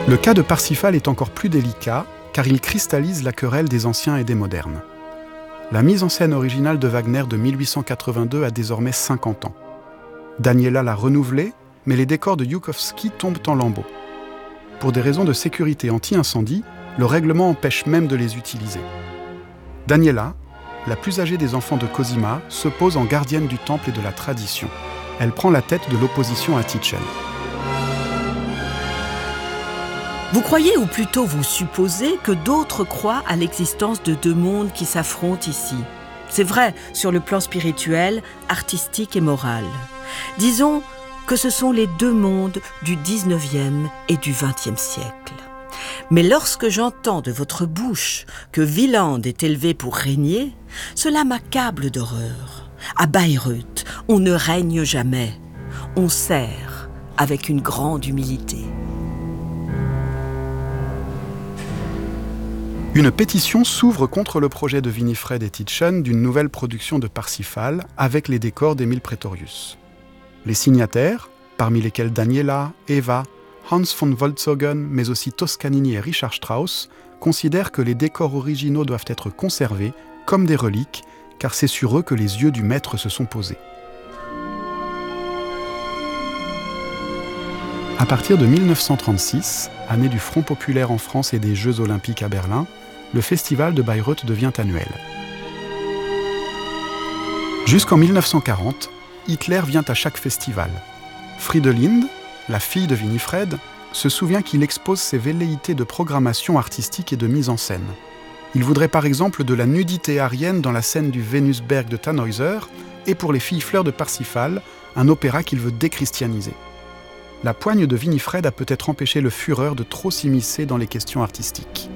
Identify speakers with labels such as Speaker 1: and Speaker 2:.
Speaker 1: Le cas de Parsifal est encore plus délicat, car il cristallise la querelle des anciens et des modernes. La mise en scène originale de Wagner de 1882 a désormais 50 ans. Daniela l'a renouvelée, mais les décors de Joukovski tombent en lambeaux. Pour des raisons de sécurité anti-incendie, le règlement empêche même de les utiliser. Daniela, la plus âgée des enfants de Cosima, se pose en gardienne du temple et de la tradition. Elle prend la tête de l'opposition à Tietjen.
Speaker 2: Vous croyez, ou plutôt vous supposez, que d'autres croient à l'existence de deux mondes qui s'affrontent ici. C'est vrai sur le plan spirituel, artistique et moral. Disons que ce sont les deux mondes du 19e et du 20e siècle. Mais lorsque j'entends de votre bouche que Wieland est élevé pour régner, cela m'accable d'horreur. À Bayreuth, on ne règne jamais. On sert avec une grande humilité.
Speaker 1: Une pétition s'ouvre contre le projet de Winifred et Tietjen d'une nouvelle production de Parsifal avec les décors d'Emile Praetorius. Les signataires, parmi lesquels Daniela, Eva, Hans von Wolzogen, mais aussi Toscanini et Richard Strauss, considèrent que les décors originaux doivent être conservés comme des reliques, car c'est sur eux que les yeux du maître se sont posés. À partir de 1936, année du Front populaire en France et des Jeux olympiques à Berlin, le festival de Bayreuth devient annuel. Jusqu'en 1940, Hitler vient à chaque festival. Fridolinde, la fille de Winifred, se souvient qu'il expose ses velléités de programmation artistique et de mise en scène. Il voudrait par exemple de la nudité arienne dans la scène du Venusberg de Tannhäuser et pour les filles fleurs de Parsifal, un opéra qu'il veut déchristianiser. La poigne de Winifred a peut-être empêché le Führer de trop s'immiscer dans les questions artistiques.